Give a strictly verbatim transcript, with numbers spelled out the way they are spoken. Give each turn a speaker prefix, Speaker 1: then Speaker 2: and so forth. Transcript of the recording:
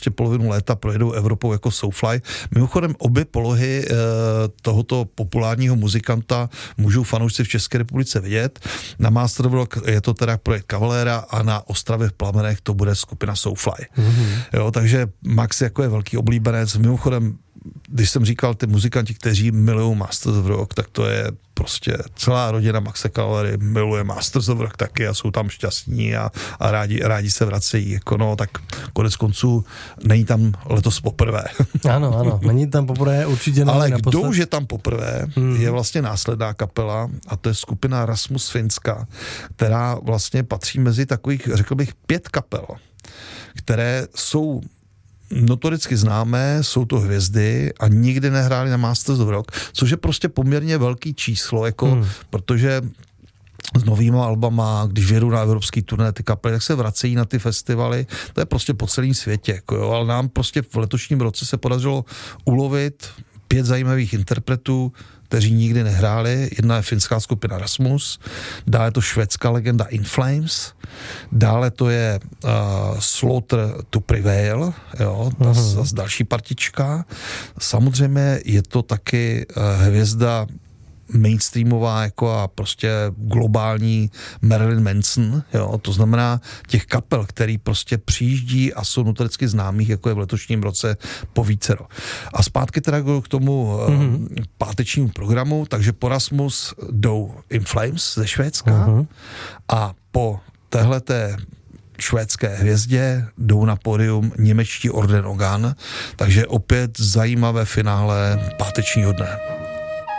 Speaker 1: prostě polovinu léta projedou Evropou jako Soulfly. Mimochodem obě polohy e, tohoto populárního muzikanta můžou fanoušci v České republice vidět. Na Master of Rock je to teda projekt Cavalera a na Ostravě v Plamenech to bude skupina Soulfly. Mm-hmm. Jo, takže Max jako je velký oblíbenec. Mimochodem, když jsem říkal ty muzikanti, kteří milují Masters of Rock, tak to je prostě celá rodina Maxe Cavalery miluje Masters of Rock taky a jsou tam šťastní a, a rádi, rádi se vracejí. Jako no, tak konec konců není tam letos poprvé.
Speaker 2: Ano, ano, není tam poprvé, určitě
Speaker 1: ale
Speaker 2: naposled.
Speaker 1: kdo už je tam poprvé, hmm. je vlastně následná kapela a to je skupina Rasmus Finska, která vlastně patří mezi takových, řekl bych, pět kapel, které jsou notoricky známé, jsou to hvězdy a nikdy nehráli na Masters of Rock, což je prostě poměrně velký číslo, jako, hmm. protože s novýma albama, když vědou na evropský turné ty kapely, tak se vracejí na ty festivaly, to je prostě po celém světě, jako jo, ale nám prostě v letošním roce se podařilo ulovit pět zajímavých interpretů, kteří nikdy nehráli. Jedna je finská skupina Rasmus, dále je to švédská legenda In Flames, dále to je uh, Slaughter to Prevail, jo, ta zase další partička. Samozřejmě je to taky uh, hvězda mainstreamová jako a prostě globální Marilyn Manson, jo, to znamená těch kapel, který prostě přijíždí a jsou notoricky známých, jako je v letošním roce po vícero. A zpátky teda k tomu mm-hmm. pátečnímu programu, takže po Rasmus jdou In Flames ze Švédska mm-hmm. a po téhleté švédské hvězdě jdou na pódium němečtí Orden Organ, takže opět zajímavé finále pátečního dne.